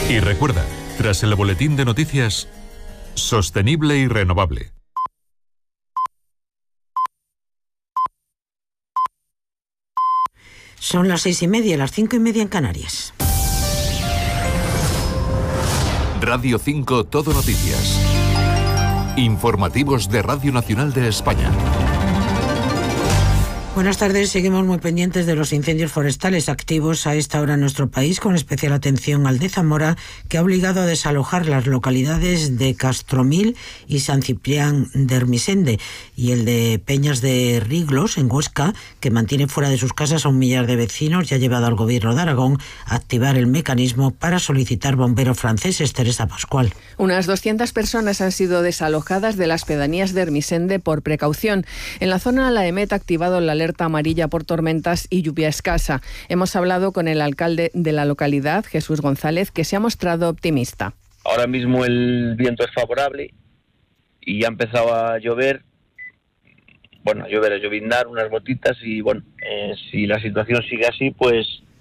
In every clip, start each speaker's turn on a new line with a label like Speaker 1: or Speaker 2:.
Speaker 1: Y recuerda, tras el boletín de noticias, sostenible y renovable.
Speaker 2: Son las 6:30, las 5:30 en Canarias.
Speaker 1: Radio 5 Todo Noticias. Informativos de Radio Nacional de España.
Speaker 2: Buenas tardes, seguimos muy pendientes de los incendios forestales activos a esta hora en nuestro país, con especial atención al de Zamora, que ha obligado a desalojar las localidades de Castromil y San Ciprián de Ermisende, y el de Peñas de Riglos, en Huesca, que mantiene fuera de sus casas a 1 millar de vecinos, y ha llevado al Gobierno de Aragón a activar el mecanismo para solicitar bomberos franceses. Teresa Pascual.
Speaker 3: Unas 200 personas han sido desalojadas de las pedanías de Ermisende por precaución. En la zona, la EMET ha activado la alerta amarilla por tormentas y lluvia escasa. Hemos hablado con el alcalde de la localidad, Jesús González, que se ha mostrado optimista.
Speaker 4: Ahora mismo el viento es favorable y ya ha empezado a llover. Bueno, a lloviznar unas gotitas y si la situación sigue así, pues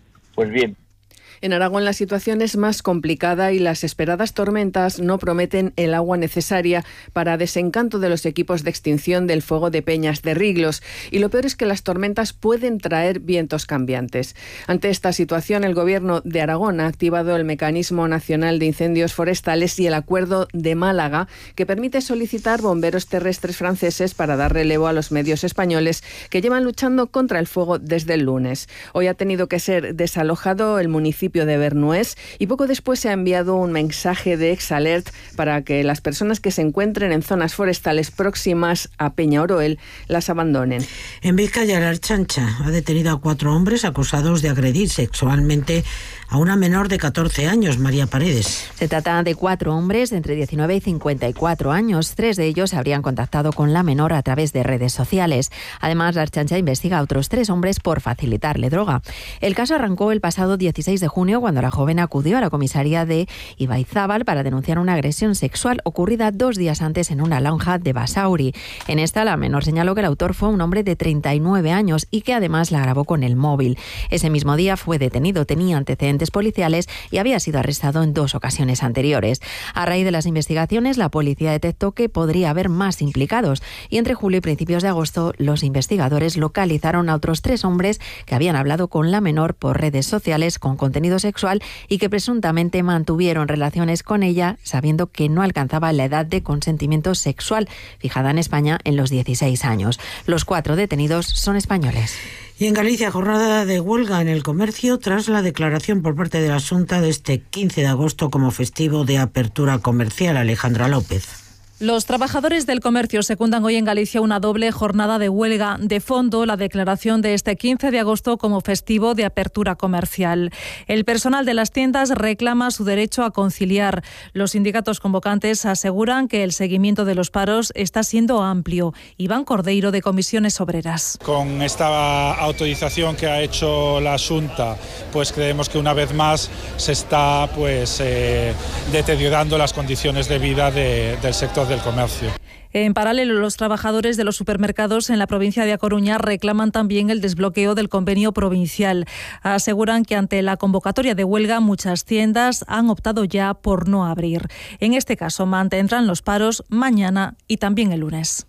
Speaker 4: bien.
Speaker 3: En Aragón la situación es más complicada y las esperadas tormentas no prometen el agua necesaria para desencanto de los equipos de extinción del fuego de Peñas de Riglos. Y lo peor es que las tormentas pueden traer vientos cambiantes. Ante esta situación, el Gobierno de Aragón ha activado el Mecanismo Nacional de Incendios Forestales y el Acuerdo de Málaga, que permite solicitar bomberos terrestres franceses para dar relevo a los medios españoles que llevan luchando contra el fuego desde el lunes. Hoy ha tenido que ser desalojado el municipio de Bernués y poco después se ha enviado un mensaje de Exalert para que las personas que se encuentren en zonas forestales próximas a Peña Oroel las abandonen.
Speaker 2: En Vizcaya, la Ertzaintza ha detenido a 4 hombres acusados de agredir sexualmente a una menor de 14 años, María Paredes.
Speaker 5: Se trata de 4 hombres de entre 19 y 54 años. 3 de ellos habrían contactado con la menor a través de redes sociales. Además, la Ertzaintza investiga a otros 3 hombres por facilitarle droga. El caso arrancó el pasado 16 de junio, cuando la joven acudió a la comisaría de Ibaizábal para denunciar una agresión sexual ocurrida 2 días antes en una lonja de Basauri. En esta, la menor señaló que el autor fue un hombre de 39 años y que además la grabó con el móvil. Ese mismo día fue detenido, tenía antecedentes policiales y había sido arrestado en 2 ocasiones anteriores. A raíz de las investigaciones, la policía detectó que podría haber más implicados y entre julio y principios de agosto los investigadores localizaron a otros 3 hombres que habían hablado con la menor por redes sociales con contenido sexual y que presuntamente mantuvieron relaciones con ella sabiendo que no alcanzaba la edad de consentimiento sexual fijada en España en los 16 años. Los 4 detenidos son españoles.
Speaker 2: Y en Galicia, jornada de huelga en el comercio tras la declaración por parte de la Xunta de este 15 de agosto como festivo de apertura comercial. Alejandra López.
Speaker 6: Los trabajadores del comercio secundan hoy en Galicia una doble jornada de huelga. De fondo, la declaración de este 15 de agosto como festivo de apertura comercial. El personal de las tiendas reclama su derecho a conciliar. Los sindicatos convocantes aseguran que el seguimiento de los paros está siendo amplio. Iván Cordeiro, de Comisiones Obreras.
Speaker 7: Con esta autorización que ha hecho la Xunta, pues creemos que una vez más se está deteriorando las condiciones de vida del sector del comercio.
Speaker 6: En paralelo, los trabajadores de los supermercados en la provincia de A Coruña reclaman también el desbloqueo del convenio provincial. Aseguran que ante la convocatoria de huelga muchas tiendas han optado ya por no abrir. En este caso mantendrán los paros mañana y también el lunes.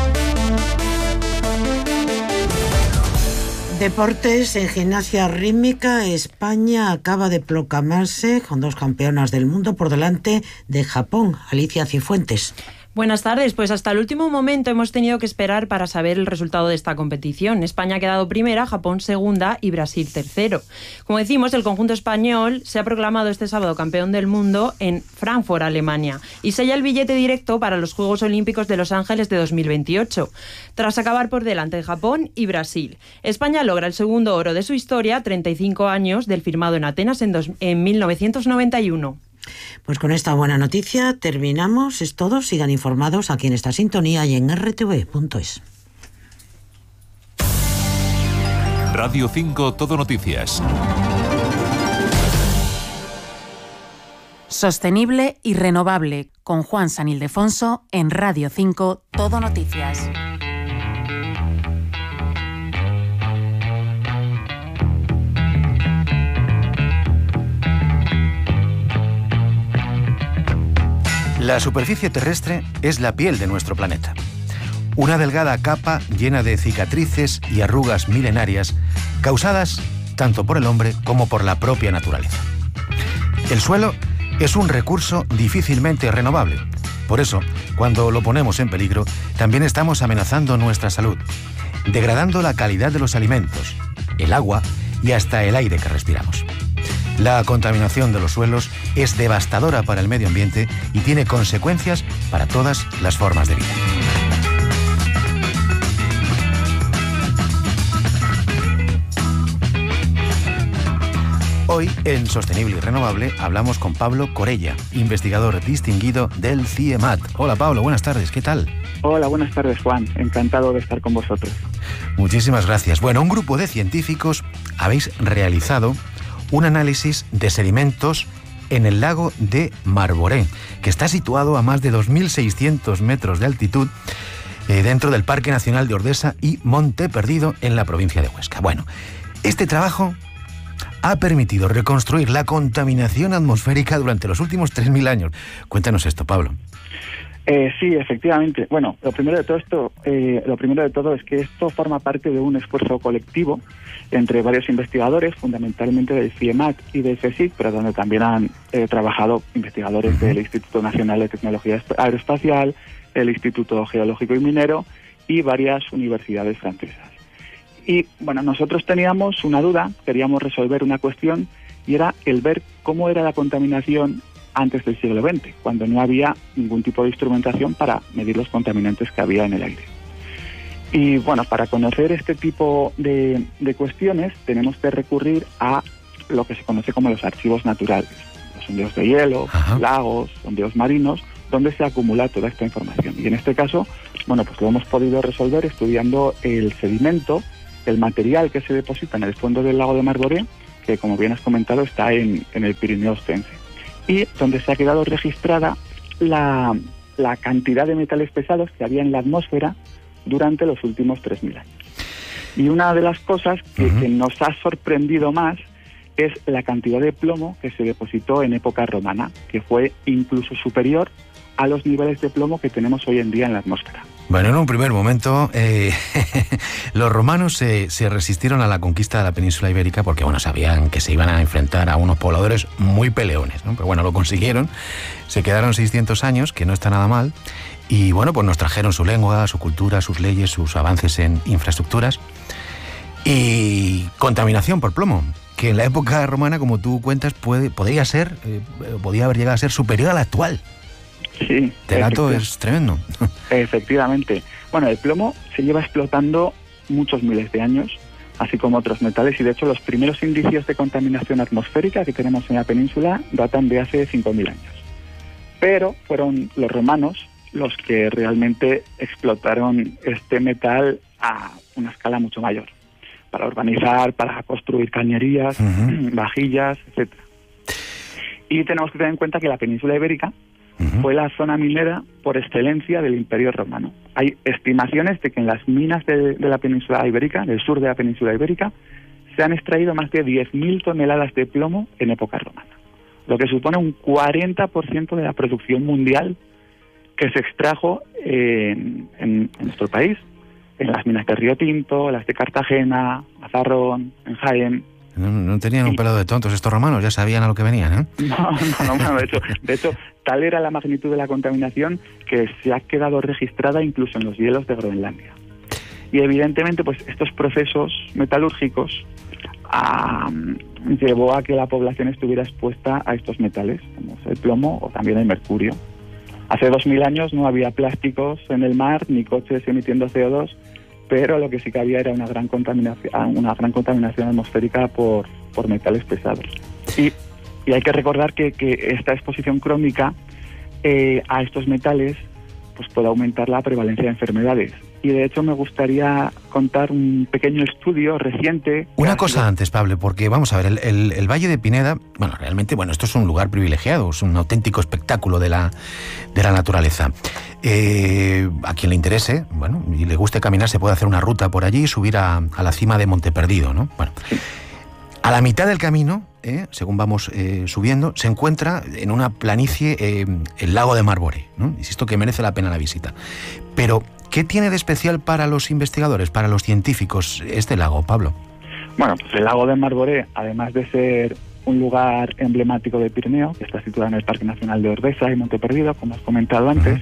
Speaker 2: Deportes. En gimnasia rítmica, España acaba de proclamarse con 2 campeonas del mundo por delante de Japón. Alicia Cifuentes.
Speaker 8: Buenas tardes. Pues hasta el último momento hemos tenido que esperar para saber el resultado de esta competición. España ha quedado primera, Japón segunda y Brasil tercero. Como decimos, el conjunto español se ha proclamado este sábado campeón del mundo en Frankfurt, Alemania, y sella el billete directo para los Juegos Olímpicos de Los Ángeles de 2028, tras acabar por delante de Japón y Brasil. España logra el segundo oro de su historia, 35 años del firmado en Atenas en 1991.
Speaker 2: Pues con esta buena noticia terminamos. Es todo. Sigan informados aquí en esta sintonía y en rtv.es.
Speaker 1: Radio 5 Todo Noticias.
Speaker 5: Sostenible y renovable, con Juan San Ildefonso en Radio 5 Todo Noticias.
Speaker 9: La superficie terrestre es la piel de nuestro planeta. Una delgada capa llena de cicatrices y arrugas milenarias causadas tanto por el hombre como por la propia naturaleza. El suelo es un recurso difícilmente renovable. Por eso, cuando lo ponemos en peligro, también estamos amenazando nuestra salud, degradando la calidad de los alimentos, el agua y hasta el aire que respiramos. La contaminación de los suelos es devastadora para el medio ambiente y tiene consecuencias para todas las formas de vida. Hoy, en Sostenible y Renovable, hablamos con Pablo Corella, investigador distinguido del CIEMAT. Hola Pablo, buenas tardes, ¿qué tal?
Speaker 10: Hola, buenas tardes Juan, encantado de estar con vosotros.
Speaker 9: Muchísimas gracias. Bueno, un grupo de científicos habéis realizado un análisis de sedimentos en el lago de Marborén, que está situado a más de 2.600 metros de altitud dentro del Parque Nacional de Ordesa y Monte Perdido en la provincia de Huesca. Bueno, este trabajo ha permitido reconstruir la contaminación atmosférica durante los últimos 3.000 años. Cuéntanos esto, Pablo.
Speaker 10: Sí, efectivamente. Bueno, lo primero de todo es que esto forma parte de un esfuerzo colectivo entre varios investigadores, fundamentalmente del CIEMAT y del CSIC, pero donde también han trabajado investigadores del Instituto Nacional de Tecnología Aeroespacial, el Instituto Geológico y Minero y varias universidades francesas. Y bueno, nosotros teníamos una duda, queríamos resolver una cuestión y era el ver cómo era la contaminación antes del siglo XX, cuando no había ningún tipo de instrumentación para medir los contaminantes que había en el aire. Y bueno, para conocer este tipo de cuestiones tenemos que recurrir a lo que se conoce como los archivos naturales, los sondeos de hielo, lagos, sondeos marinos, donde se acumula toda esta información. Y en este caso, bueno, pues lo hemos podido resolver estudiando el sedimento, el material que se deposita en el fondo del lago de Marborén, que como bien has comentado está en el Pirineo Ostense, y donde se ha quedado registrada la cantidad de metales pesados que había en la atmósfera durante los últimos 3.000 años. Y una de las cosas que nos ha sorprendido más es la cantidad de plomo que se depositó en época romana, que fue incluso superior a los niveles de plomo que tenemos hoy en día en la atmósfera.
Speaker 9: Bueno, en un primer momento los romanos se resistieron a la conquista de la península ibérica porque, bueno, sabían que se iban a enfrentar a unos pobladores muy peleones, ¿no? Pero bueno, lo consiguieron, se quedaron 600 años, que no está nada mal, y bueno, pues nos trajeron su lengua, su cultura, sus leyes, sus avances en infraestructuras y contaminación por plomo, que en la época romana, como tú cuentas, podía haber llegado a ser superior a la actual.
Speaker 10: Sí.
Speaker 9: Este dato es tremendo.
Speaker 10: Efectivamente. Bueno, el plomo se lleva explotando muchos miles de años, así como otros metales, y de hecho los primeros indicios de contaminación atmosférica que tenemos en la península datan de hace 5.000 años. Pero fueron los romanos los que realmente explotaron este metal a una escala mucho mayor, para urbanizar, para construir cañerías, vajillas, etc. Y tenemos que tener en cuenta que la península ibérica fue la zona minera por excelencia del Imperio Romano. Hay estimaciones de que en las minas de la península ibérica, del sur de la península ibérica, se han extraído más de 10.000 toneladas de plomo en época romana, lo que supone un 40% de la producción mundial que se extrajo en nuestro país, en las minas de Río Tinto, las de Cartagena, Mazarrón, en Jaén.
Speaker 9: No tenían un pelo de tontos estos romanos, ya sabían a lo que venían, ¿eh?
Speaker 10: No, de hecho, tal era la magnitud de la contaminación que se ha quedado registrada incluso en los hielos de Groenlandia. Y evidentemente, pues estos procesos metalúrgicos llevó a que la población estuviera expuesta a estos metales, como el plomo o también el mercurio. Hace 2.000 años no había plásticos en el mar ni coches emitiendo CO2, pero lo que sí que había era una gran contaminación atmosférica por metales pesados. Y hay que recordar que esta exposición crónica a estos metales pues puede aumentar la prevalencia de enfermedades. Y de hecho me gustaría contar un pequeño estudio reciente.
Speaker 9: Una cosa antes, Pablo, porque vamos a ver, el Valle de Pineda, bueno, realmente, esto es un lugar privilegiado, es un auténtico espectáculo de la naturaleza. A quien le interese, bueno, y le guste caminar, se puede hacer una ruta por allí y subir a la cima de Monte Perdido, ¿no? Bueno, a la mitad del camino según vamos subiendo, se encuentra en una planicie el lago de Marboré, ¿no? Insisto que merece la pena la visita. Pero, ¿qué tiene de especial para los investigadores, para los científicos, este lago, Pablo?
Speaker 10: Bueno, pues el lago de Marboré, además de ser un lugar emblemático del Pirineo, que está situado en el Parque Nacional de Ordesa y Monte Perdido, como has comentado antes,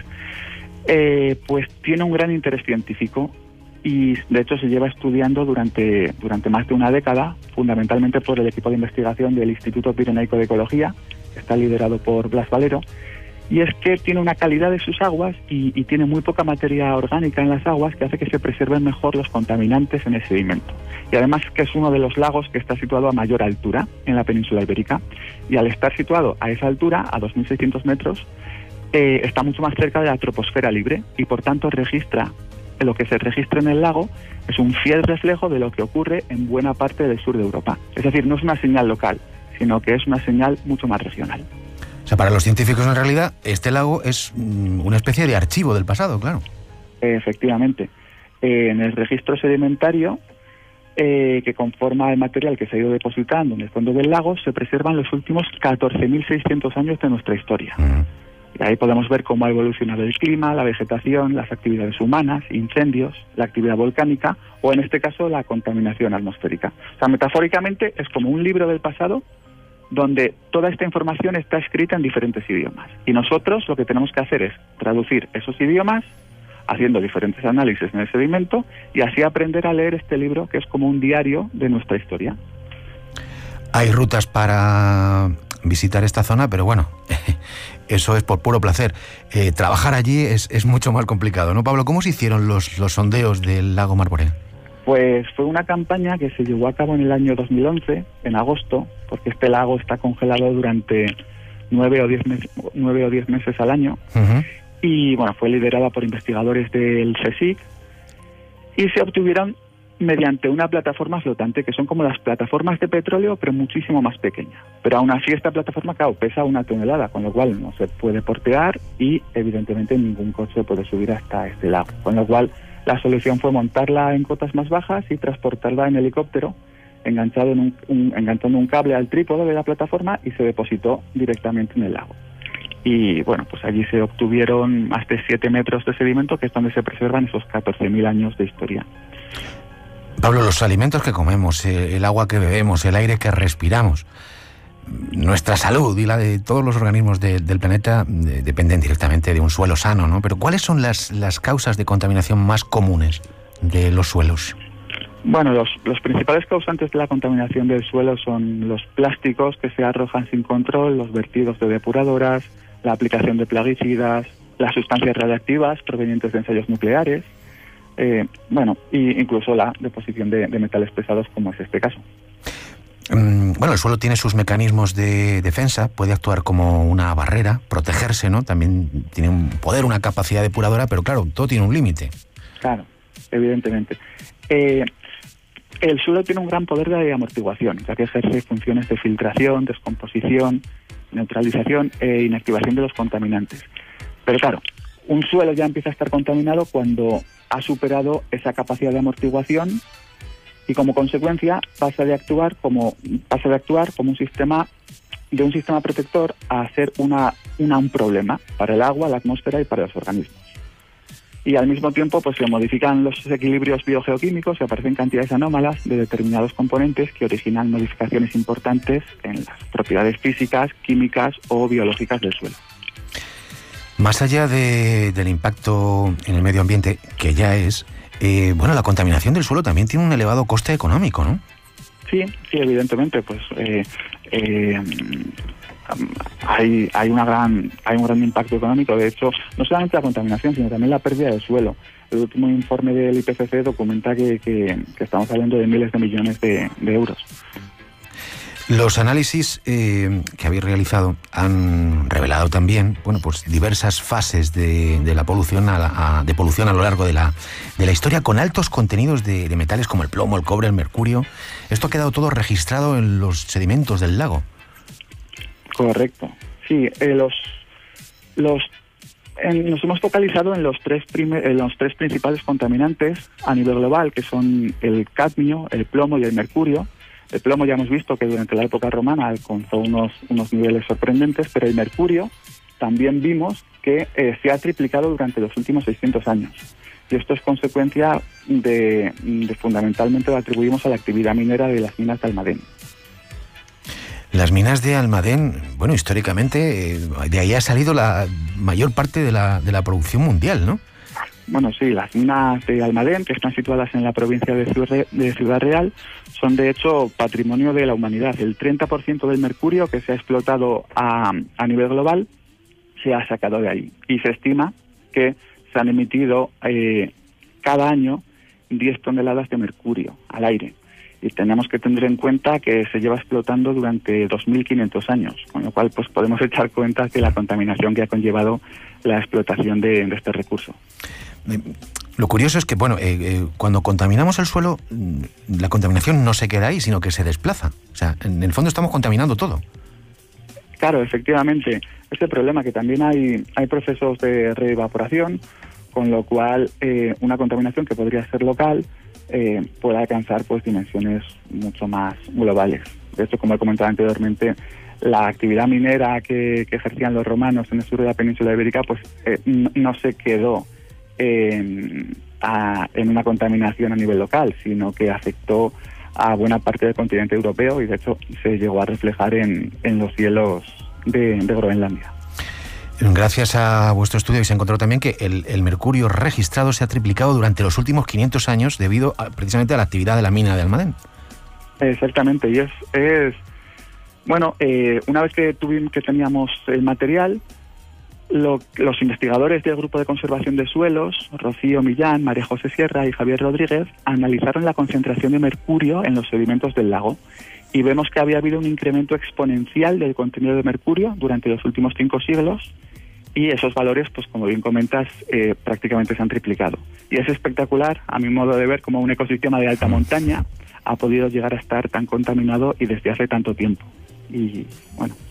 Speaker 10: pues tiene un gran interés científico y de hecho se lleva estudiando durante más de una década, fundamentalmente por el equipo de investigación del Instituto Pirenaico de Ecología, que está liderado por Blas Valero, y es que tiene una calidad de sus aguas y tiene muy poca materia orgánica en las aguas que hace que se preserven mejor los contaminantes en el sedimento. Y además que es uno de los lagos que está situado a mayor altura en la península ibérica, y al estar situado a esa altura, a 2.600 metros, está mucho más cerca de la troposfera libre y por tanto lo que se registra en el lago es un fiel reflejo de lo que ocurre en buena parte del sur de Europa. Es decir, no es una señal local, sino que es una señal mucho más regional.
Speaker 9: O sea, para los científicos en realidad este lago es una especie de archivo del pasado, claro.
Speaker 10: Efectivamente. En el registro sedimentario que conforma el material que se ha ido depositando en el fondo del lago se preservan los últimos 14.600 años de nuestra historia. Y ahí podemos ver cómo ha evolucionado el clima, la vegetación, las actividades humanas, incendios, la actividad volcánica o en este caso la contaminación atmosférica. O sea, metafóricamente es como un libro del pasado donde toda esta información está escrita en diferentes idiomas. Y nosotros lo que tenemos que hacer es traducir esos idiomas, haciendo diferentes análisis en el sedimento, y así aprender a leer este libro, que es como un diario de nuestra historia.
Speaker 9: Hay rutas para visitar esta zona, pero bueno, eso es por puro placer. Trabajar allí es mucho más complicado, ¿no, Pablo? ¿Cómo se hicieron los sondeos del lago Marboré?
Speaker 10: Pues fue una campaña que se llevó a cabo en el año 2011, en agosto, porque este lago está congelado durante 9 o 10 meses al año. Y bueno, fue liderada por investigadores del CSIC y se obtuvieron mediante una plataforma flotante, que son como las plataformas de petróleo, pero muchísimo más pequeña. Pero aún así esta plataforma, claro, pesa 1 tonelada, con lo cual no se puede portear y evidentemente ningún coche puede subir hasta este lago. Con lo cual la solución fue montarla en cotas más bajas y transportarla en helicóptero, enganchando un cable al trípode de la plataforma, y se depositó directamente en el lago. Y bueno, pues allí se obtuvieron más de 7 metros de sedimento, que es donde se preservan esos 14.000 años de historia.
Speaker 9: Pablo, los alimentos que comemos, el agua que bebemos, el aire que respiramos, nuestra salud y la de todos los organismos del planeta dependen directamente de un suelo sano, ¿no? Pero ¿cuáles son las causas de contaminación más comunes de los suelos?
Speaker 10: Bueno, los principales causantes de la contaminación del suelo son los plásticos que se arrojan sin control, los vertidos de depuradoras, la aplicación de plaguicidas, las sustancias radiactivas provenientes de ensayos nucleares, y incluso la deposición de metales pesados, como es este caso.
Speaker 9: Bueno, el suelo tiene sus mecanismos de defensa, puede actuar como una barrera, protegerse, ¿no? También tiene un poder, una capacidad depuradora, pero claro, todo tiene un límite.
Speaker 10: Claro, evidentemente. El suelo tiene un gran poder de amortiguación, ya que ejerce funciones de filtración, descomposición, neutralización e inactivación de los contaminantes. Pero claro, un suelo ya empieza a estar contaminado cuando ha superado esa capacidad de amortiguación y como consecuencia pasa de actuar como un sistema protector a ser un problema para el agua, la atmósfera y para los organismos. Y al mismo tiempo pues se modifican los equilibrios biogeoquímicos y aparecen cantidades anómalas de determinados componentes que originan modificaciones importantes en las propiedades físicas, químicas o biológicas del suelo.
Speaker 9: Más allá del impacto en el medio ambiente, que ya es, la contaminación del suelo también tiene un elevado coste económico, ¿no?
Speaker 10: Sí, evidentemente, pues hay un gran impacto económico. De hecho, no solamente la contaminación, sino también la pérdida del suelo. El último informe del IPCC documenta que estamos hablando de miles de millones de euros.
Speaker 9: Los análisis que habéis realizado han revelado también, diversas fases de la polución de polución a lo largo de la historia, con altos contenidos de metales como el plomo, el cobre, el mercurio. Esto ha quedado todo registrado en los sedimentos del lago.
Speaker 10: Correcto. Sí, nos hemos focalizado en los tres principales contaminantes a nivel global, que son el cadmio, el plomo y el mercurio. El plomo ya hemos visto que durante la época romana alcanzó unos niveles sorprendentes, pero el mercurio también vimos que se ha triplicado durante los últimos 600 años. Y esto es consecuencia de fundamentalmente lo atribuimos a la actividad minera de las minas de Almadén.
Speaker 9: Las minas de Almadén, bueno, históricamente de ahí ha salido la mayor parte de la producción mundial, ¿no?
Speaker 10: Bueno, sí, las minas de Almadén, que están situadas en la provincia de Ciudad Real, son de hecho patrimonio de la humanidad. El 30% del mercurio que se ha explotado a nivel global se ha sacado de ahí. Y se estima que se han emitido cada año 10 toneladas de mercurio al aire. Y tenemos que tener en cuenta que se lleva explotando durante 2.500 años, con lo cual pues podemos echar cuenta de la contaminación que ha conllevado la explotación de este recurso.
Speaker 9: Lo curioso es que, bueno, cuando contaminamos el suelo, la contaminación no se queda ahí, sino que se desplaza. O sea, en el fondo estamos contaminando todo.
Speaker 10: Claro, efectivamente. Este problema que también hay procesos de reevaporación, con lo cual una contaminación que podría ser local puede alcanzar pues dimensiones mucho más globales. De hecho, como he comentado anteriormente, la actividad minera que ejercían los romanos en el sur de la península ibérica pues no se quedó en una contaminación a nivel local, sino que afectó a buena parte del continente europeo y de hecho se llegó a reflejar en los hielos de Groenlandia.
Speaker 9: Gracias a vuestro estudio se ha encontrado también que el mercurio registrado se ha triplicado durante los últimos 500 años debido precisamente a la actividad de la mina de Almadén.
Speaker 10: Exactamente, y bueno, una vez que teníamos el material, los investigadores del Grupo de Conservación de Suelos, Rocío Millán, María José Sierra y Javier Rodríguez, analizaron la concentración de mercurio en los sedimentos del lago y vemos que había habido un incremento exponencial del contenido de mercurio durante los últimos 5 siglos y esos valores, pues como bien comentas, prácticamente se han triplicado. Y es espectacular, a mi modo de ver, como un ecosistema de alta montaña ha podido llegar a estar tan contaminado y desde hace tanto tiempo. Y bueno,